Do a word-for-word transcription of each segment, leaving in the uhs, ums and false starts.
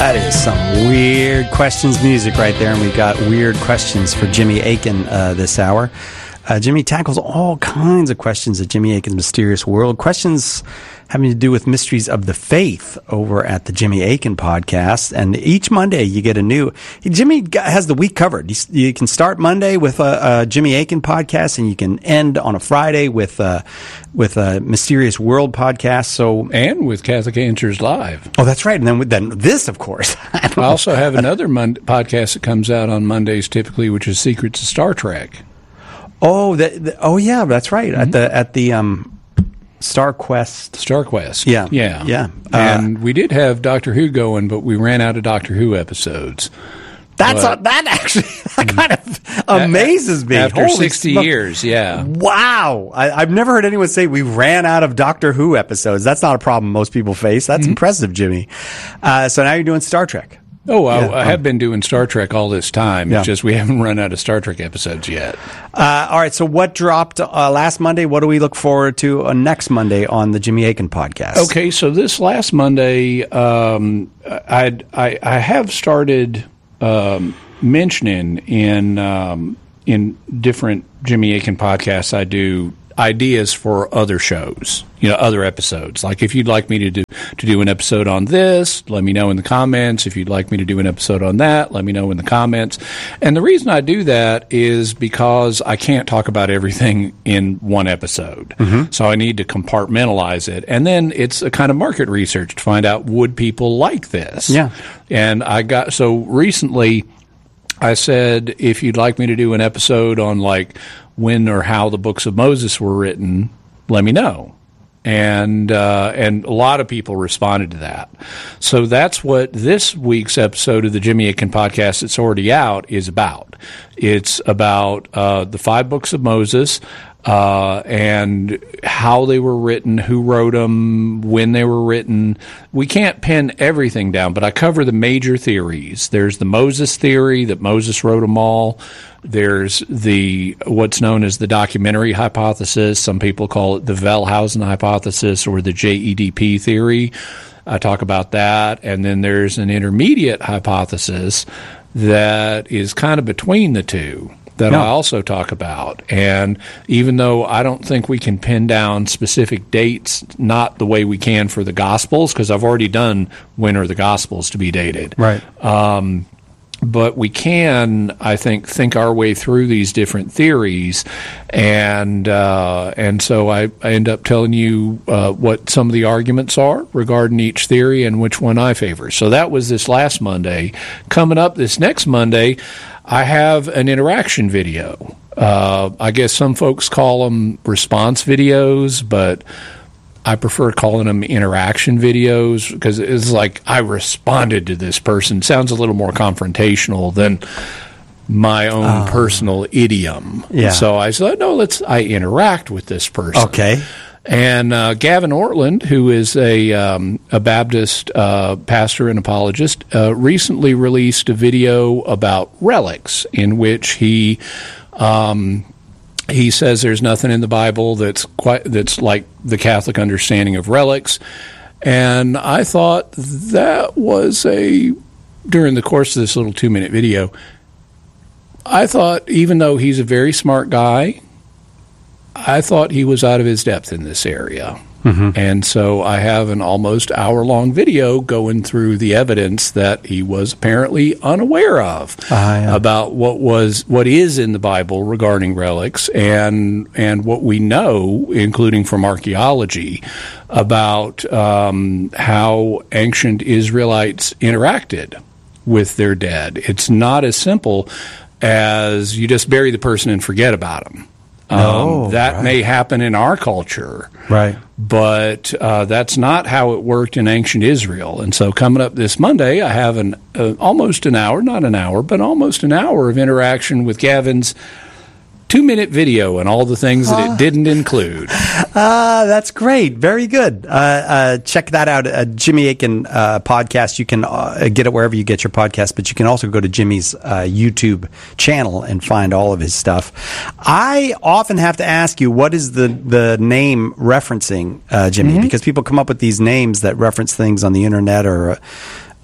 That is some weird questions music right there, and we got weird questions for Jimmy Akin uh, this hour. Uh, Jimmy tackles all kinds of questions at Jimmy Akin's Mysterious World. Questions having to do with mysteries of the faith over at the Jimmy Akin podcast. And each Monday you get a new... Jimmy has the week covered. You, you can start Monday with a, a Jimmy Akin podcast, and you can end on a Friday with a, with a Mysterious World podcast. So And with Catholic Answers Live. Oh, that's right. And then, with, then this, of course. I, I also have another Mon- podcast that comes out on Mondays typically, which is Secrets of Star Trek. Oh, the, the, oh yeah, that's right. Mm-hmm. At the at the um, Star Quest. Star Quest. Yeah, yeah, yeah. Uh, and we did have Doctor Who going, but we ran out of Doctor Who episodes. That's but, a, that actually that kind of amazes me. After Holy sixty smoke. years, yeah. Wow, I, I've never heard anyone say we ran out of Doctor Who episodes. That's not a problem most people face. That's mm-hmm. impressive, Jimmy. Uh, so now you're doing Star Trek. Oh, I, yeah. I have been doing Star Trek all this time. Yeah. It's just we haven't run out of Star Trek episodes yet. Uh, all right, so what dropped uh, last Monday? What do we look forward to uh, next Monday on the Jimmy Akin podcast? Okay, so this last Monday, um, I, I I have started um, mentioning in um, in different Jimmy Akin podcasts I do ideas for other shows, you know, other episodes. Like if you'd like me to do to do an episode on this, let me know in the comments. If you'd like me to do an episode on that, let me know in the comments. And the reason I do that is because I can't talk about everything in one episode. Mm-hmm. So I need to compartmentalize it. And then it's a kind of market research to find out, would people like this? Yeah. And I got, so recently I said, if you'd like me to do an episode on like when or how the books of Moses were written, let me know. And uh, and a lot of people responded to that. So that's what this week's episode of the Jimmy Akin podcast that's already out is about. It's about uh, the five books of Moses uh, and how they were written, who wrote them, when they were written. We can't pin everything down, but I cover the major theories. There's the Moses theory, that Moses wrote them all. There's the what's known as the documentary hypothesis. Some people call it the Wellhausen hypothesis or the J E D P theory. I talk about that. And then there's an intermediate hypothesis that is kind of between the two that no. I also talk about. And even though I don't think we can pin down specific dates, not the way we can for the Gospels, because I've already done when are the Gospels to be dated. Right. Um, But we can, I think, think our way through these different theories, and uh, and so I, I end up telling you uh, what some of the arguments are regarding each theory and which one I favor. So that was this last Monday. Coming up this next Monday, I have an interaction video. Uh, I guess some folks call them response videos, but I prefer calling them interaction videos because it's like I responded to this person. Sounds a little more confrontational than my own uh, personal idiom. Yeah. So I said, no, let's. I interact with this person. Okay. And uh, Gavin Ortland, who is a um, a Baptist uh, pastor and apologist, uh, recently released a video about relics in which he. Um, He says there's nothing in the Bible that's quite that's like the Catholic understanding of relics, and I thought that was a during the course of this little two minute video. I thought even though he's a very smart guy, I thought he was out of his depth in this area. Mm-hmm. And so I have an almost hour-long video going through the evidence that he was apparently unaware of uh, yeah. about what was what is in the Bible regarding relics and and what we know, including from archaeology, about um, how ancient Israelites interacted with their dead. It's not as simple as you just bury the person and forget about them. No, um, that right. may happen in our culture. Right. But uh, that's not how it worked in ancient Israel. And so coming up this Monday, I have an uh, almost an hour, not an hour, but almost an hour of interaction with Gavin's two-minute video and all the things that it didn't include. Uh, that's great. Very good. Uh, uh, check that out. Uh, Jimmy Akin uh, podcast. You can uh, get it wherever you get your podcast, but you can also go to Jimmy's uh, YouTube channel and find all of his stuff. I often have to ask you, what is the, the name referencing, uh, Jimmy? Mm-hmm. Because people come up with these names that reference things on the internet or... Uh,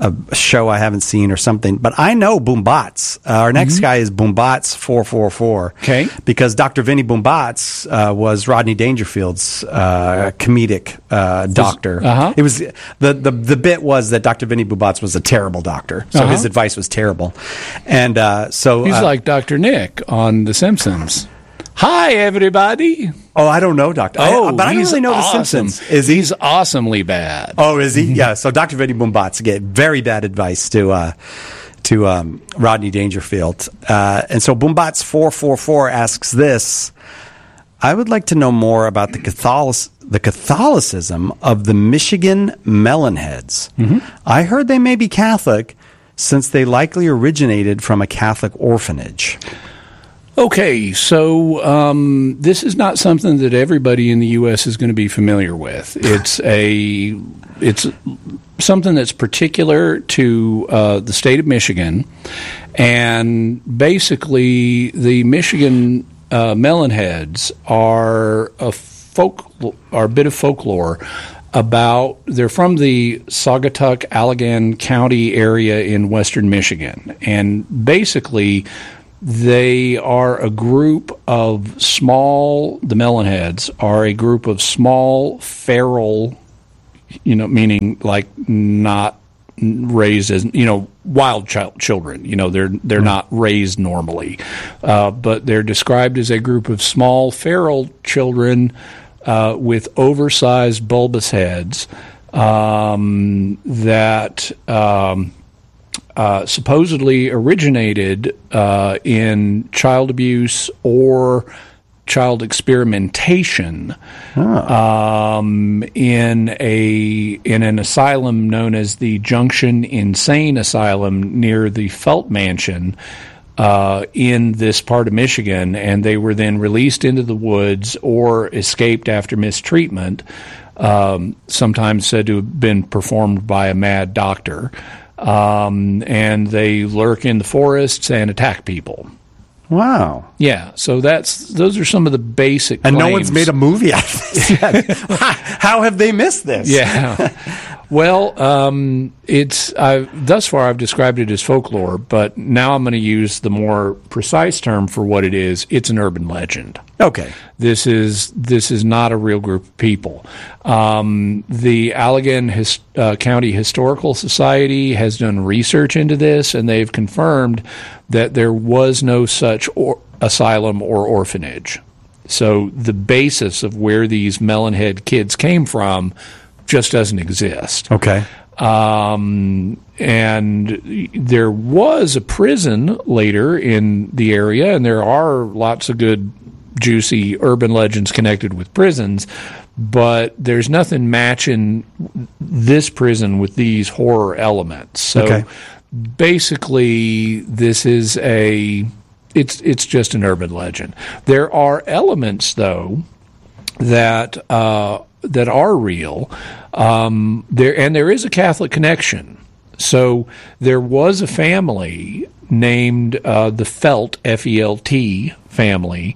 a show I haven't seen or something. But I know Boombots. Uh, our next mm-hmm. guy is Boombots four four four. Okay. Because Doctor Vinny Boombots uh, was Rodney Dangerfield's uh, comedic uh, doctor. Uh-huh. It was the, the the bit was that Doctor Vinny Boombots was a terrible doctor, so uh-huh. his advice was terrible, and uh, so he's uh, like Doctor Nick on The Simpsons. Hi, everybody. Oh, I don't know, Doctor. Oh, I, but I don't really know awesome. The Simpsons. Is he? He's awesomely bad. Oh, is he? Yeah. So Doctor Vinny Boombots gave very bad advice to uh, to um, Rodney Dangerfield, uh, and so Boombots four four four asks this: I would like to know more about the Catholic the Catholicism of the Michigan Melonheads. Mm-hmm. I heard they may be Catholic, since they likely originated from a Catholic orphanage. Okay, so um, this is not something that everybody in the U S is going to be familiar with. It's a it's something that's particular to uh, the state of Michigan, and basically the Michigan uh, Melonheads are a folk are a bit of folklore about. They're from the Saugatuck Allegan County area in western Michigan, and basically they are a group of small, the Melonheads are a group of small, feral, you know, meaning like not raised as, you know, wild child children. You know, they're they're mm-hmm. not raised normally. Uh, but they're described as a group of small, feral children uh, with oversized, bulbous heads um, that... Um, Uh, supposedly originated uh, in child abuse or child experimentation huh. um, in a in an asylum known as the Junction Insane Asylum near the Felt Mansion uh, in this part of Michigan, and they were then released into the woods or escaped after mistreatment, um, sometimes said to have been performed by a mad doctor. Um, and they lurk in the forests and attack people. Wow. Yeah, so that's those are some of the basic And claims. No one's made a movie out of this yet. How have they missed this? Yeah. Well, um, it's I, thus far I've described it as folklore, but now I'm going to use the more precise term for what it is. It's an urban legend. Okay. This is this is not a real group of people. Um, the Allegan His, uh, County Historical Society has done research into this, and they've confirmed that there was no such or, asylum or orphanage. So the basis of where these Melonhead kids came from just doesn't exist. Okay. Um, and there was a prison later in the area, and there are lots of good, juicy urban legends connected with prisons, but there's nothing matching this prison with these horror elements. So okay. basically, this is a it's it's just an urban legend. There are elements, though, that uh, that are real. Um, there and there is a Catholic connection. So there was a family named uh, the Felt, F E L T family,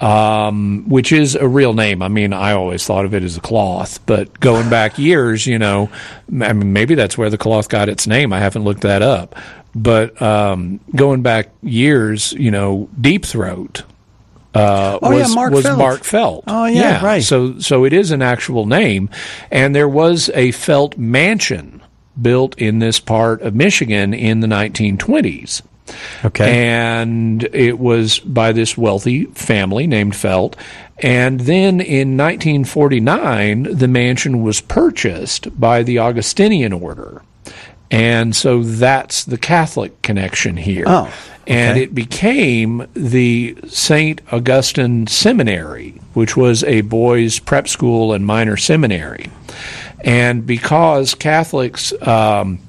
um, which is a real name. I mean, I always thought of it as a cloth, but going back years, you know, I mean, maybe that's where the cloth got its name. I haven't looked that up. But um, going back years, you know, Deep Throat uh, oh, was, yeah, Mark was Felt. Mark Felt. Oh, yeah, yeah, right. So, so it is an actual name. And there was a Felt mansion built in this part of Michigan in the nineteen twenties. Okay. And it was by this wealthy family named Felt. And then in nineteen forty-nine, the mansion was purchased by the Augustinian order. And so that's the Catholic connection here. Oh, okay. And it became the Saint Augustine Seminary, which was a boys' prep school and minor seminary. And because Catholics um,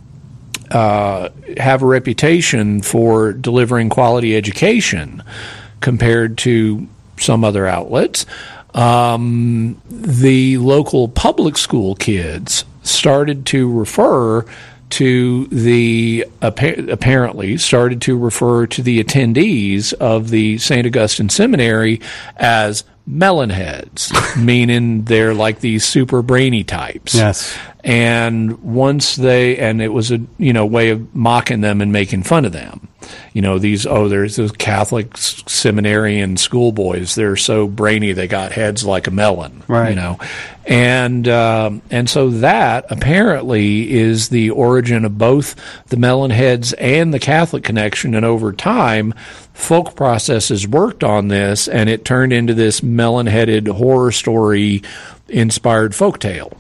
uh, have a reputation for delivering quality education compared to some other outlets, um, the local public school kids started to refer to the apparently started to refer to the attendees of the Saint Augustine Seminary as melon heads, meaning they're like these super brainy types. Yes. And once they, and it was a, you know, way of mocking them and making fun of them. You know, these, oh, there's those Catholic seminarian schoolboys. They're so brainy, they got heads like a melon. Right. You know, and, um, and so that apparently is the origin of both the melon heads and the Catholic connection. And over time, Folk Processes worked on this, and it turned into this melon-headed horror story inspired folktale.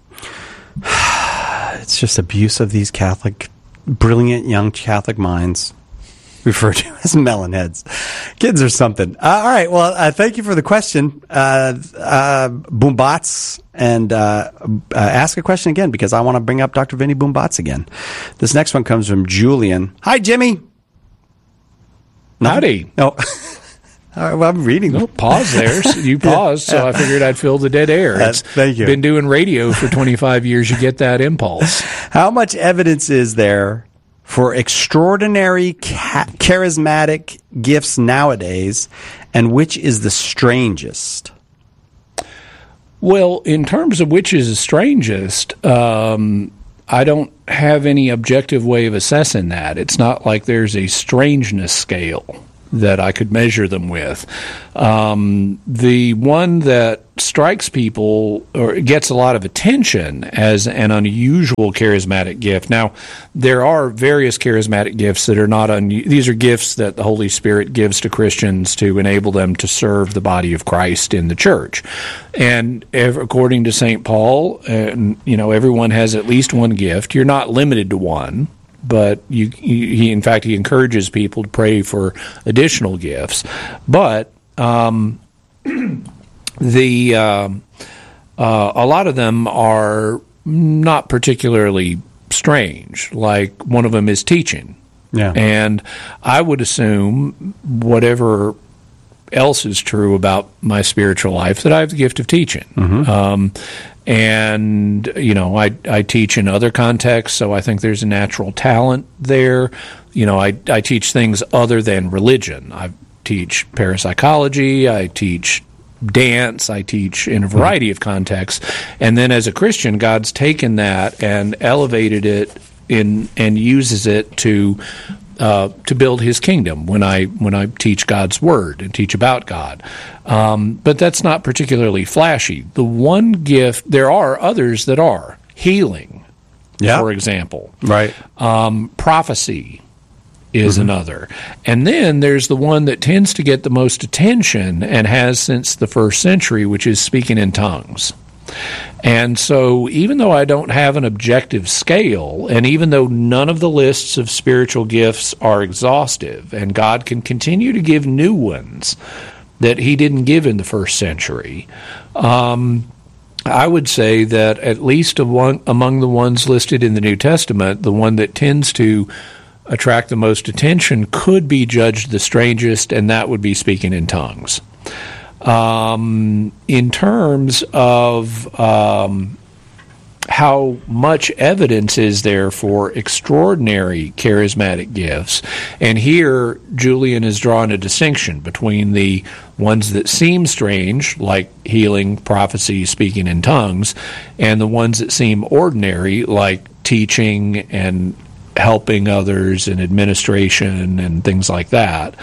It's just abuse of these Catholic, brilliant young Catholic minds, referred to as melon heads. Kids are something. Uh, all right. Well, uh, thank you for the question, uh, uh, Boombots, and uh, uh, ask a question again, because I want to bring up Doctor Vinny Boombots again. This next one comes from Julian. Hi, Jimmy. No? Howdy. No. All right, well, I'm reading. No, pause there. So you paused, so I figured I'd fill the dead air. Uh, thank you. Been doing radio for twenty-five years. You get that impulse. How much evidence is there for extraordinary ca- charismatic gifts nowadays, and which is the strangest? Well, in terms of which is the strangest, um, I don't have any objective way of assessing that. It's not like there's a strangeness scale that I could measure them with. Um, the one that strikes people or gets a lot of attention as an unusual charismatic gift. Now, there are various charismatic gifts that are not un- these are gifts that the Holy Spirit gives to Christians to enable them to serve the body of Christ in the church. And ev- according to Saint Paul, and you know, everyone has at least one gift. You're not limited to one. But you, he, in fact, he encourages people to pray for additional gifts. But um, the um, uh, a lot of them are not particularly strange. Like one of them is teaching, yeah. And I would assume whatever else is true about my spiritual life, that I have the gift of teaching. Mm-hmm. Um, And, you know, I, I teach in other contexts, so I think there's a natural talent there. You know, I, I teach things other than religion. I teach parapsychology, I teach dance, I teach in a variety of contexts. And then as a Christian, God's taken that and elevated it in and uses it to Uh, to build His kingdom when I when I teach God's word and teach about God. Um, but that's not particularly flashy. The one gift, there are others that are. Healing, yeah. for example. Right. Um, prophecy is mm-hmm. another. And then there's the one that tends to get the most attention and has since the first century, which is speaking in tongues. And so even though I don't have an objective scale, and even though none of the lists of spiritual gifts are exhaustive, and God can continue to give new ones that He didn't give in the first century, um, I would say that at least of one, among the ones listed in the New Testament, the one that tends to attract the most attention could be judged the strangest, and that would be speaking in tongues. Um, in terms of um, how much evidence is there for extraordinary charismatic gifts, and here Julian is drawing a distinction between the ones that seem strange, like healing, prophecy, speaking in tongues, and the ones that seem ordinary, like teaching and helping others and administration and things like that.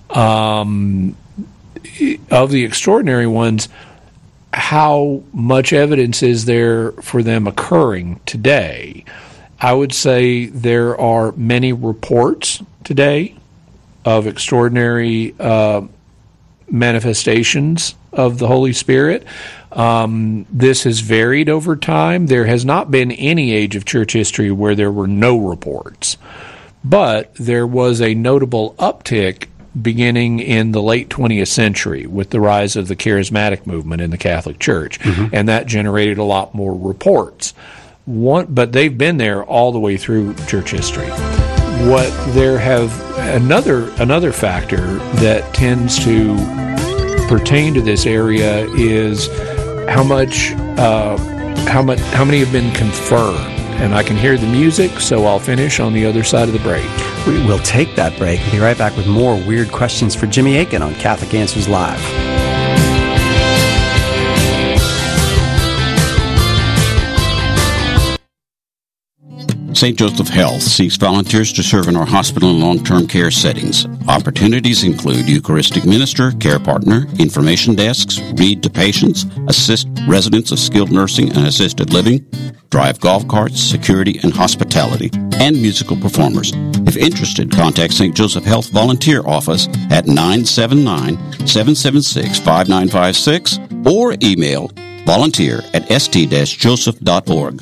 Um, Of the extraordinary ones, how much evidence is there for them occurring today? I would say there are many reports today of extraordinary uh, manifestations of the Holy Spirit. Um, this has varied over time. There has not been any age of church history where there were no reports, but there was a notable uptick beginning in the late twentieth century with the rise of the charismatic movement in the Catholic Church, mm-hmm. and that generated a lot more reports. One, but they've been there all the way through church history. What there have another another factor that tends to pertain to this area is how much uh, how much how many have been confirmed. And I can hear the music, so I'll finish on the other side of the break. We will take that break and be right back with more weird questions for Jimmy Akin on Catholic Answers Live. Saint Joseph Health seeks volunteers to serve in our hospital and long-term care settings. Opportunities include Eucharistic minister, care partner, information desks, read to patients, assist residents of skilled nursing and assisted living, drive golf carts, security and hospitality, and musical performers. If interested, contact Saint Joseph Health Volunteer Office at nine seven nine, seven seven six, five nine five six or email volunteer at s t dash joseph dot org.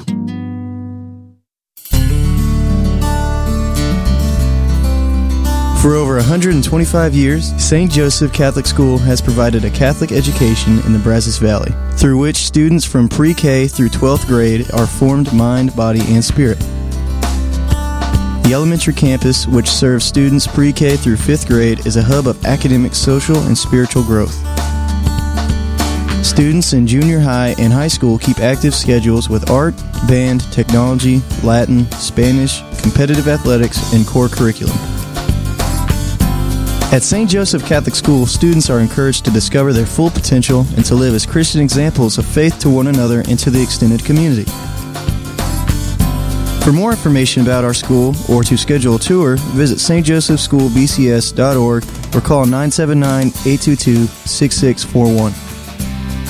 For over one hundred twenty-five years, Saint Joseph Catholic School has provided a Catholic education in the Brazos Valley, through which students from pre-K through twelfth grade are formed mind, body, and spirit. The elementary campus, which serves students pre-K through fifth grade, is a hub of academic, social, and spiritual growth. Students in junior high and high school keep active schedules with art, band, technology, Latin, Spanish, competitive athletics, and core curriculum. At Saint Joseph Catholic School, students are encouraged to discover their full potential and to live as Christian examples of faith to one another and to the extended community. For more information about our school or to schedule a tour, visit s t joseph school b c s dot org or call nine seven nine, eight two two, six six four one.